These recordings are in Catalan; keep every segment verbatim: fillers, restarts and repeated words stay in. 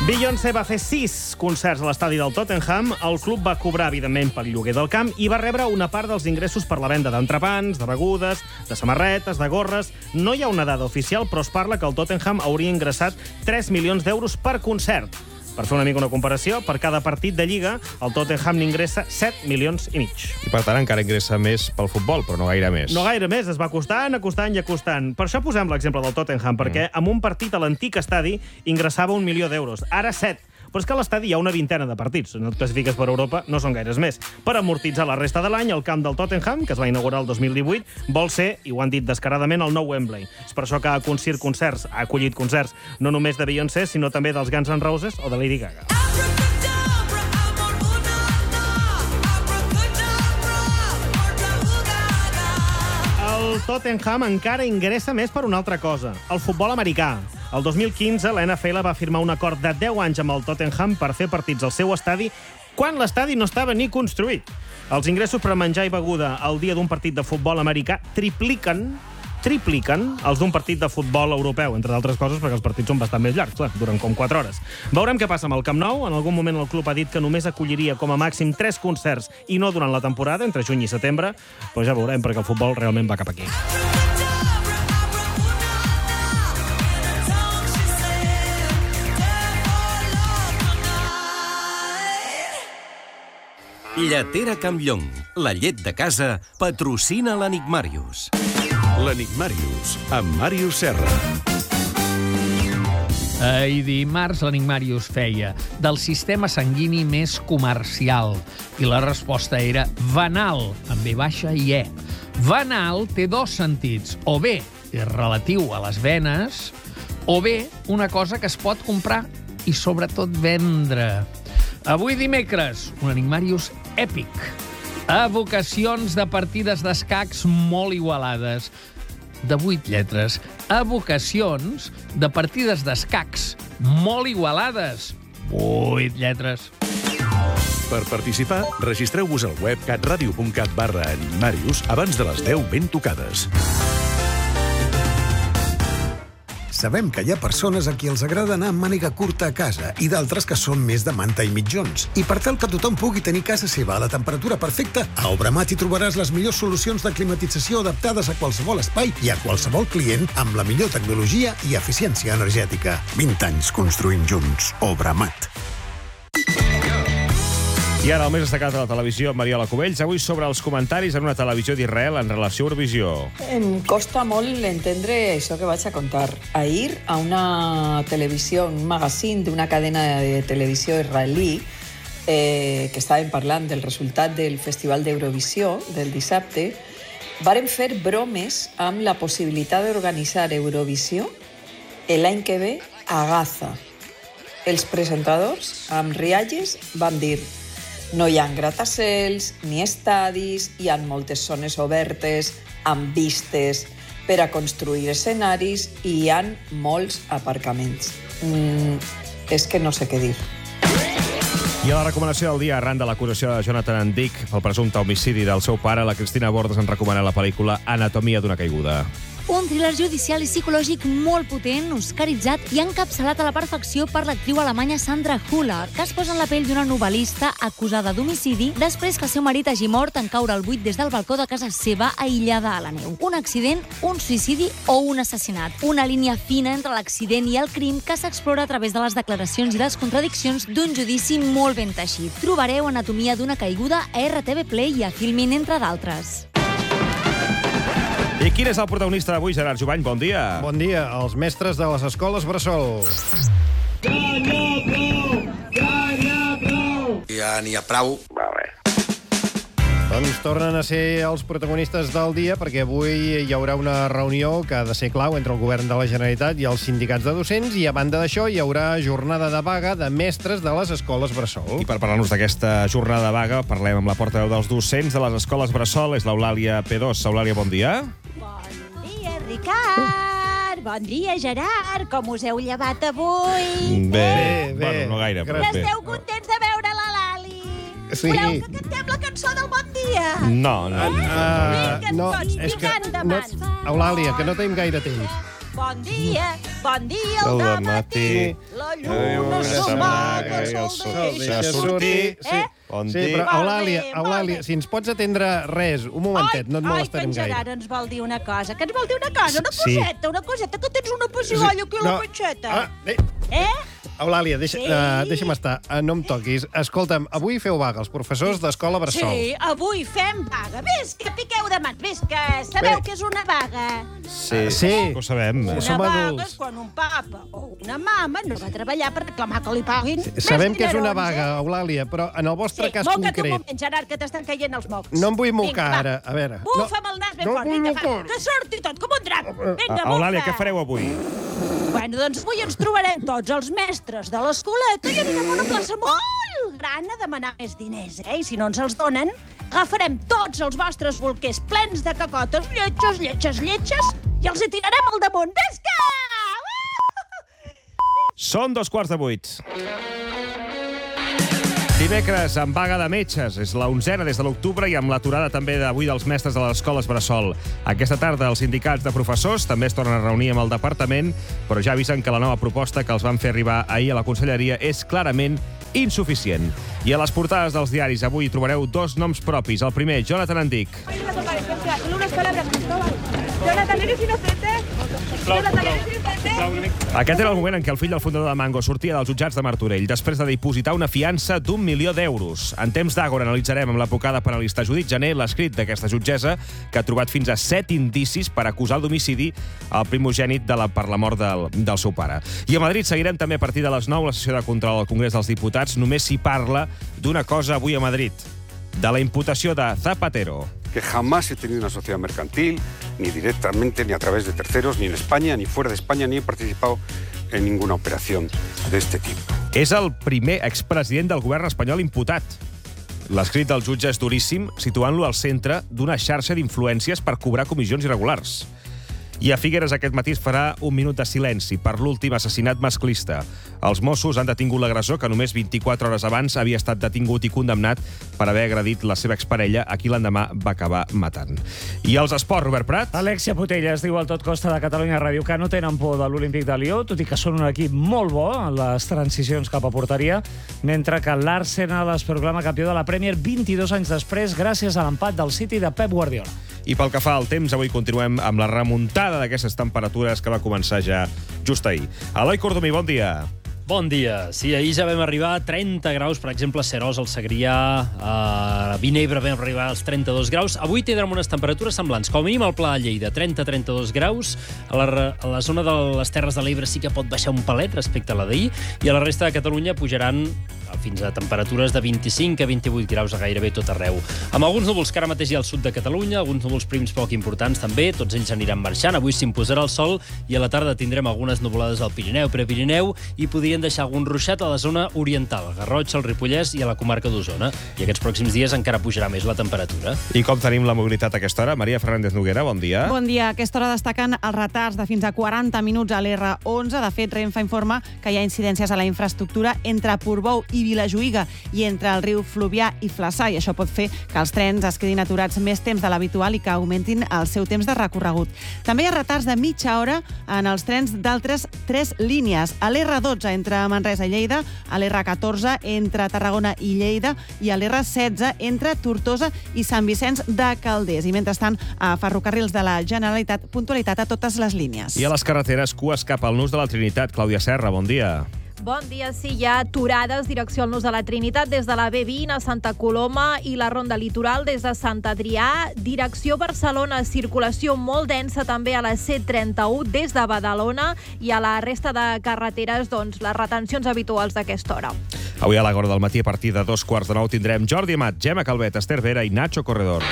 Beyoncé va fer sis concerts a l'estadi del Tottenham, el club va cobrar, evidentment, pel lloguer del camp i va rebre una part dels ingressos per la venda d'entrepans, de begudes, de samarretes, de gorres. No hi ha una dada oficial, però es parla que el Tottenham hauria ingressat tres milions d'euros per concert. Per fer una mica una comparació, per cada partit de Lliga, el Tottenham n'ingressa set milions i mig. I per tant encara ingressa més pel futbol, però no gaire més. No gaire més, es va costant, acostant i acostant. Per això posem l'exemple del Tottenham, perquè mm. en un partit a l'antic estadi ingressava un milió d'euros. Ara set. Però és que a l'estadi hi ha una vintena de partits. No et classifiques per Europa, no són gaires més. Per amortitzar la resta de l'any, el camp del Tottenham, que es va inaugurar el dos mil divuit, vol ser, i ho han dit descaradament, el nou Wembley. És per això que ha acollit concerts, ha acollit concerts no només de Beyoncé, sinó també dels Guns N' Roses o de Lady Gaga. El Tottenham encara ingressa més per una altra cosa, el futbol americà. El dos mil quinze, la N F L va firmar un acord de deu anys amb el Tottenham per fer partits al seu estadi quan l'estadi no estava ni construït. Els ingressos per menjar i beguda al dia d'un partit de futbol americà tripliquen tripliquen els d'un partit de futbol europeu, entre d'altres coses perquè els partits són bastant més llargs, clar, duren com quatre hores. Veurem què passa amb el Camp Nou. En algun moment el club ha dit que només acolliria com a màxim tres concerts i no durant la temporada, entre juny i setembre, però ja veurem perquè el futbol realment va cap aquí. Lletera Campllong, la llet de casa, patrocina l'Enigmàrius. L'Enigmàrius, amb Màrius Serra. Ahir dimarts l'Enigmàrius feia del sistema sanguini més comercial i la resposta era venal, amb ve baixa i e. Venal té dos sentits, o bé és relatiu a les venes, o bé una cosa que es pot comprar i sobretot vendre. Avui dimecres, un Enigmàrius èpic. Evocacions de partides d'escacs molt igualades. De vuit lletres. Evocacions de partides d'escacs molt igualades. Vuit lletres. Per participar, registreu-vos al web catradio.cat barra Enigmàrius abans de les deu ben tocades. Sabem que hi ha persones a qui els agrada anar amb màniga curta a casa i d'altres que són més de manta i mitjons. I per tal que tothom pugui tenir casa seva a la temperatura perfecta, a Obramat hi trobaràs les millors solucions de climatització adaptades a qualsevol espai i a qualsevol client amb la millor tecnologia i eficiència energètica. vint anys construint junts. Obramat. I ara el més destacat de la televisió amb Mariola Cubells, avui sobre els comentaris en una televisió d'Israel en relació a Eurovisió. Em costa molt entendre això que vaig a contar. Ahir, a una televisió, un magazine d'una cadena de televisió israelí, eh, que estàvem parlant del resultat del Festival d'Eurovisió del dissabte, varen fer bromes amb la possibilitat d'organitzar Eurovisió l'any que ve a Gaza. Els presentadors, amb rialles, van dir: no hi ha gratacels ni estadis, hi ha moltes zones obertes, amb vistes per a construir escenaris i hi ha molts aparcaments. Mm, és que no sé què dir. I a la recomanació del dia, arran de l'acusació de Jonathan Dick pel presumpte homicidi del seu pare, la Cristina Bordes ens recomana la pel·lícula Anatomia d'una caiguda. Un thriller judicial i psicològic molt potent, oscaritzat i encapçalat a la perfecció per l'actriu alemanya Sandra Hüller, que es posa en la pell d'una novel·lista acusada d'homicidi després que el seu marit hagi mort en caure al buit des del balcó de casa seva aïllada a la neu. Un accident, un suïcidi o un assassinat. Una línia fina entre l'accident i el crim que s'explora a través de les declaracions i les contradiccions d'un judici molt ben teixit. Trobareu Anatomia d'una caiguda a R T V Play i a Filmin, entre d'altres. I quin és el protagonista d'avui, Gerard Jubany? Bon dia. Bon dia. Els mestres de les escoles bressol. Ja n'hi ha prou. Doncs tornen a ser els protagonistes del dia perquè avui hi haurà una reunió que ha de ser clau entre el govern de la Generalitat i els sindicats de docents i a banda d'això hi haurà jornada de vaga de mestres de les escoles bressol. I per parlar-nos d'aquesta jornada de vaga parlem amb la portaveu dels docents de les escoles bressol, és l'Eulàlia P dos. Eulàlia, bon dia. Bon dia, Ricard. Bon dia, Gerard. Com us heu llevat avui? Bé, bé. Bueno, no gaire, però bé. Esteu contents de veure la Lali? Sí. Voleu que cantem la cançó del Bon Dia? No, no. Uh, Uh, Vinga, no, tots, és que... picant de No, mans. Eulàlia, que no tenim gaire temps. Bon dia, bon dia al dematí. La lluna s'amaga, el sol deixa sortir. Sí, Bon sí, dia. però Eulàlia, Eulàlia, si ens pots atendre res, un momentet, no et Ai, que molestarem en gaire. Gerard ens vol dir una cosa, que ens vol dir una cosa, una Sí. coseta, una coseta, que tens una pessigalla aquí a la No. panxeta. Ah, eh, Eh? Eulàlia, deixa, Sí. uh, deixa'm estar, uh, no em toquis. Escolta'm, avui feu vaga, els professors d'Escola Bressol. Sí, avui fem vaga. Ves que piqueu de mans, ves que sabeu Bé. que és una vaga. Sí, sí. Ho sabem. Una Som vaga adults. és quan un papa o una mama no va a treballar per reclamar que li paguin Sabem més que és una dinerons, vaga, Eulàlia, però en el vostre Sí, cas moca't un concret... moment, Gerard, que t'estan caient els mocs. No em vull Vinga, mocar va. ara, a veure. Bufa'm el nas ben no fort, vull vinga, va, mocar. que surti tot, com un drap. Vinga, Eulàlia, bufa. què fareu avui? Bueno, doncs avui ens trobarem tots els mestres de l'escoleta i anirem a una plaça molt gran a demanar més diners, eh? I si no ens els donen, agafarem tots els vostres bolquers plens de cacotes, lletges, lletges, lletges, i els hi tirarem al damunt. Visca! Són dos quarts de vuit. Dimecres, amb vaga de metges. És la onzena des de l'octubre i amb l'aturada també d'avui dels mestres de les escoles Bressol. Aquesta tarda, els sindicats de professors també es tornen a reunir amb el departament, però ja avisen que la nova proposta que els van fer arribar ahir a la conselleria és clarament insuficient. I a les portades dels diaris avui trobareu dos noms propis. El primer, Jonathan Andic. Jonathan, eres inocente. Jonathan, eres inocente. Aquest era el moment en què el fill del fundador de Mango sortia dels jutjats de Martorell després de dipositar una fiança d'un milió d'euros. En temps d'Àgora analitzarem amb l'advocada penalista Judit Jané l'escrit d'aquesta jutgessa que ha trobat fins a set indicis per acusar el d'homicidi al primogènit de la, per la mort del, del seu pare. I a Madrid seguirem també a partir de les nou la sessió de control al Congrés dels Diputats. Només s'hi parla d'una cosa avui a Madrid, de la imputació de Zapatero. Que jamás he tenido una sociedad mercantil, ni directamente, ni a través de terceros, ni en España, ni fuera de España, ni he participado en ninguna operación de este tipo. És el primer expresident del govern espanyol imputat. L'escrit del jutge és duríssim, situant-lo al centre d'una xarxa d'influències per cobrar comissions irregulars. I a Figueres aquest matí es farà un minut de silenci per l'últim assassinat masclista. Els Mossos han detingut l'agressor que només vint-i-quatre hores abans havia estat detingut i condemnat per haver agredit la seva exparella, a qui l'endemà va acabar matant. I els esports, Robert Prat? Alexia Putellas diu al Tot Costa de Catalunya Ràdio que no tenen por de l'Olímpic de Lió, tot i que són un equip molt bo en les transicions cap a porteria, mentre que l'Arsenal es proclama campió de la Premier vint-i-dos anys després gràcies a l'empat del City de Pep Guardiola. I pel que fa al temps, avui continuem amb la remuntada d'aquestes temperatures que va començar ja just ahir. Eloi Cordomí, bon dia. Bon dia. Sí, ahir ja vam arribar a trenta graus, per exemple, a Serós, al Segrià, a Vinebre vam arribar als trenta-dos graus. Avui tindrem unes temperatures semblants. Com a mínim al Pla de Lleida, trenta a trenta-dos graus. A la, a la zona de les Terres de l'Ebre sí que pot baixar un palet respecte a la d'ahir, i a la resta de Catalunya pujaran fins a temperatures de vint-i-cinc a vint-i-vuit graus a gairebé tot arreu. Amb alguns núvols que ara mateix hi ha al sud de Catalunya, alguns núvols prims poc importants també, tots ells aniran marxant. Avui s'imposarà el sol i a la tarda tindrem algunes nuvolades al Pirineu, Prepirineu, i podrien deixar algun ruixat a la zona oriental, Garrotxa, el Ripollès i a la comarca d'Osona. I aquests pròxims dies encara pujarà més la temperatura. I com tenim la mobilitat a aquesta hora? Maria Fernández Noguera, bon dia. Bon dia. A aquesta hora destaquen els retards de fins a quaranta minuts a l'R onze. De fet, Renfe informa que hi ha incidències a la infraestructura entre Portbou i Vilajuïga i entre el riu Fluvià i Flaçà, i això pot fer que els trens es quedin aturats més temps de l'habitual i que augmentin el seu temps de recorregut. També hi ha retards de mitja hora en els trens d'altres tres línies. A l'R dotze entre Manresa i Lleida, a l'R catorze entre Tarragona i Lleida i a l'R setze entre Tortosa i Sant Vicenç de Calders. I mentrestant, a Ferrocarrils de la Generalitat, puntualitat a totes les línies. I a les carreteres, cues cap al Nus de la Trinitat. Clàudia Serra, bon dia. Bon dia, sí, hi ha aturades direcció al Nus de la Trinitat des de la B vint a Santa Coloma i la Ronda Litoral des de Sant Adrià, direcció Barcelona, circulació molt densa també a la C trenta-u des de Badalona, i a la resta de carreteres, doncs, les retencions habituals d'aquesta hora. Avui a l'Agora del matí, a partir de dos quarts de nou, tindrem Jordi Amat, Gemma Calvet, Esther Vera i Nacho Corredor.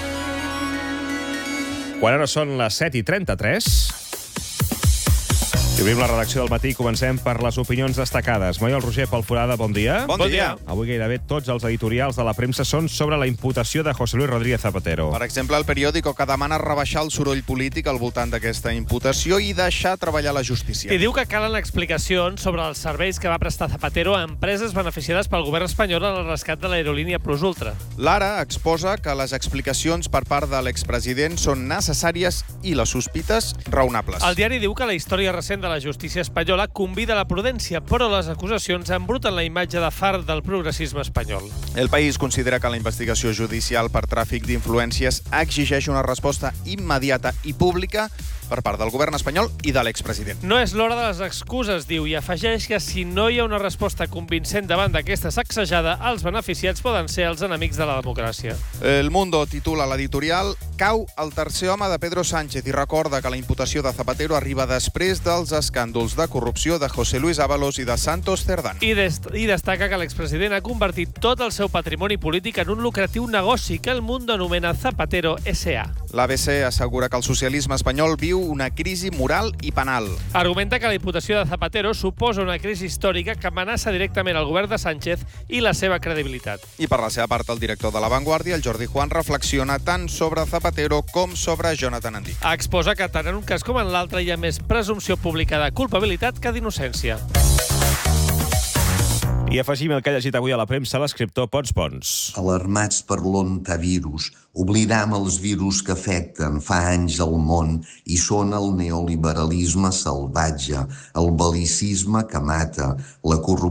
Quan ara són les set i trenta-tres... I obrim la redacció del matí i comencem per les opinions destacades. Maiol Roger Pelforada, bon dia. Bon dia. Avui gairebé tots els editorials de la premsa són sobre la imputació de José Luis Rodríguez Zapatero. Per exemple, el periòdico que demana rebaixar el soroll polític al voltant d'aquesta imputació i deixar treballar la justícia. I diu que calen explicacions sobre els serveis que va prestar Zapatero a empreses beneficiades pel govern espanyol en el rescat de l'aerolínia Plus Ultra. L'Ara exposa que les explicacions per part de l'expresident són necessàries i les sospites raonables. El diari diu que la història recent de la justícia espanyola convida a la prudència, però les acusacions embruten la imatge de far del progressisme espanyol. El País considera que la investigació judicial per tràfic d'influències exigeix una resposta immediata i pública per part del govern espanyol i de l'expresident. No és l'hora de les excuses, diu, i afegeix que si no hi ha una resposta convincent davant d'aquesta sacsejada, els beneficiats poden ser els enemics de la democràcia. El Mundo titula l'editorial «Cau el tercer home de Pedro Sánchez» i recorda que la imputació de Zapatero arriba després dels escàndols de corrupció de José Luis Ábalos i de Santos Cerdán. I, dest I destaca que l'expresident ha convertit tot el seu patrimoni polític en un lucratiu negoci que el Mundo anomena Zapatero S A. L'A B C assegura que el socialisme espanyol viu una crisi moral i penal. Argumenta que la imputació de Zapatero suposa una crisi històrica que amenaça directament el govern de Sánchez i la seva credibilitat. I per la seva part, el director de La Vanguardia, el Jordi Juan, reflexiona tant sobre Zapatero com sobre Jonathan Andy. Exposa que tant en un cas com en l'altre hi ha més presumpció pública de culpabilitat que d'innocència. I afegim el que ha llegit avui a la premsa l'escriptor Pons Pons. Alarmats per l'ontavirus, oblidam els virus que afecten fa anys al món i són el neoliberalisme salvatge, el bel·licisme que mata, la corrupció